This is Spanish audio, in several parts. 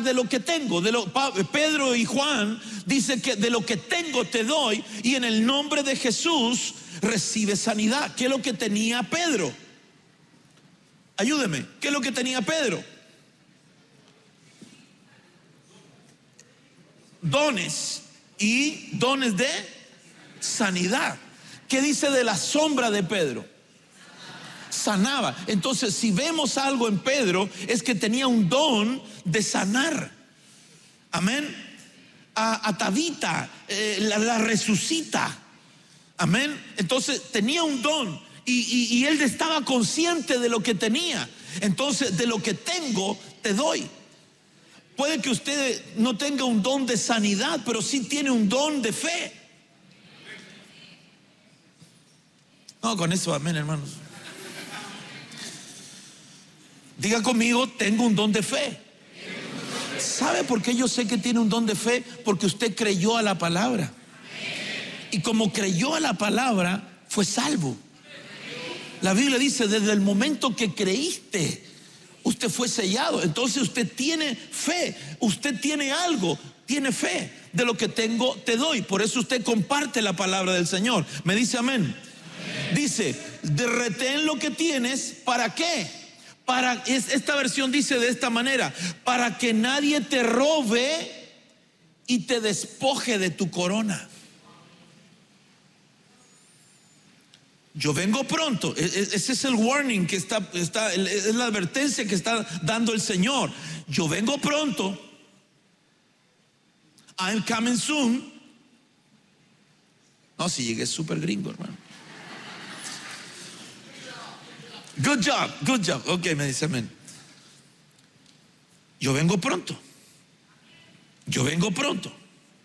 dar de lo que tengo. Pedro y Juan dicen que de lo que tengo te doy, y en el nombre de Jesús recibe sanidad. ¿Qué es lo que tenía Pedro? Ayúdeme, ¿qué es lo que tenía Pedro? Dones, y dones de sanidad. ¿Qué dice de la sombra de Pedro? Sanaba. Entonces, si vemos algo en Pedro, es que tenía un don de sanar. Amén. A Tabita la resucita. Amén. Entonces tenía un don, y él estaba consciente de lo que tenía. Entonces, de lo que tengo te doy. Puede que usted no tenga un don de sanidad, pero sí tiene un don de fe. No, con eso, amén, hermanos. Diga conmigo, tengo un don de fe. ¿Sabe por qué yo sé que tiene un don de fe? Porque usted creyó a la palabra. Y como creyó a la palabra, fue salvo. La Biblia dice, desde el momento que creíste, usted fue sellado. Entonces usted tiene fe, usted tiene algo, tiene fe. De lo que tengo te doy. Por eso usted comparte la palabra del Señor. Me dice amén. Dice, retén lo que tienes. ¿Para qué? Esta versión dice de esta manera: para que nadie te robe y te despoje de tu corona. Yo vengo pronto. Ese es el warning que está, es la advertencia que está dando el Señor. Yo vengo pronto. I'm coming soon. No, si llegué súper gringo, hermano. Good job, good job. Ok, me dice amén. Yo vengo pronto. Yo vengo pronto.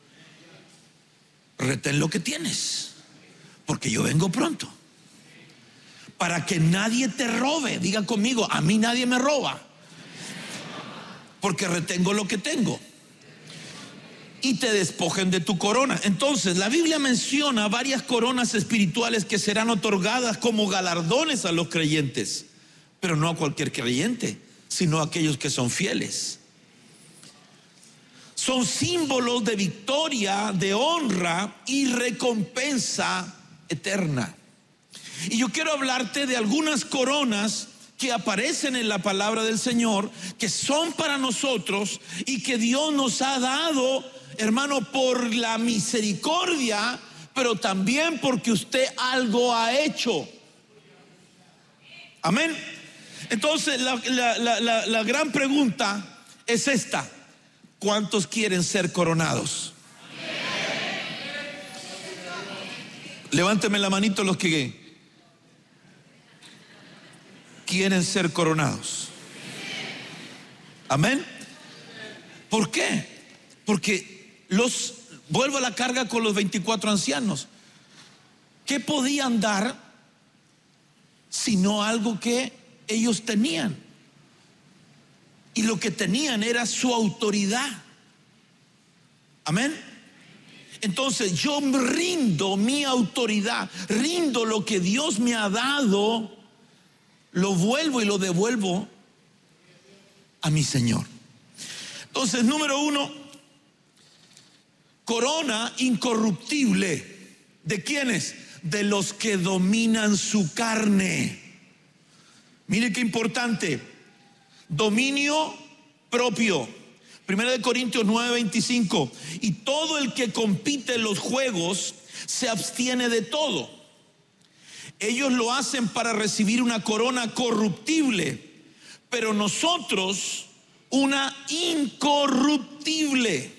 Retén lo que tienes, porque yo vengo pronto. Para que nadie te robe. Diga conmigo, a mí nadie me roba, porque retengo lo que tengo. Y te despojen de tu corona. Entonces, la Biblia menciona varias coronas espirituales que serán otorgadas como galardones a los creyentes, pero no a cualquier creyente, sino a aquellos que son fieles. Son símbolos de victoria, de honra y recompensa eterna. Y yo quiero hablarte de algunas coronas que aparecen en la palabra del Señor, que son para nosotros y que Dios nos ha dado, hermano, por la misericordia, pero también porque usted algo ha hecho. Amén. Entonces la gran pregunta es esta: ¿cuántos quieren ser coronados? Levánteme la manito los que quieren ser coronados. Amén. ¿Por qué? Porque vuelvo a la carga con los 24 ancianos. ¿Qué podían dar sino algo que ellos tenían? Y lo que tenían era su autoridad. Amén. Entonces yo rindo mi autoridad, rindo lo que Dios me ha dado, lo vuelvo y lo devuelvo a mi Señor. Entonces, número 1, corona incorruptible. ¿De quiénes? De los que dominan su carne. Mire qué importante: dominio propio. 1 Corintios 9:25. Y todo el que compite en los juegos se abstiene de todo. Ellos lo hacen para recibir una corona corruptible, pero nosotros una incorruptible.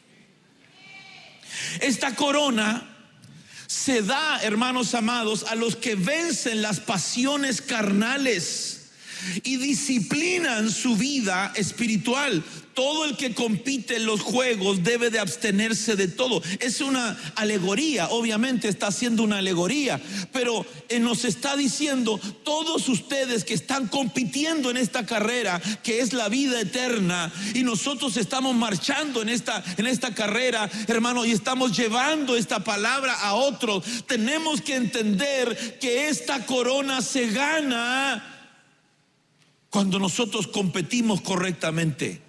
Esta corona se da, hermanos amados, a los que vencen las pasiones carnales y disciplinan su vida espiritual. Todo el que compite en los juegos debe de abstenerse de todo. Es una alegoría, obviamente está haciendo una alegoría, pero nos está diciendo: todos ustedes que están compitiendo en esta carrera que es la vida eterna, y nosotros estamos marchando en esta carrera, hermano, y estamos llevando esta palabra a otros, tenemos que entender que esta corona se gana cuando nosotros competimos correctamente.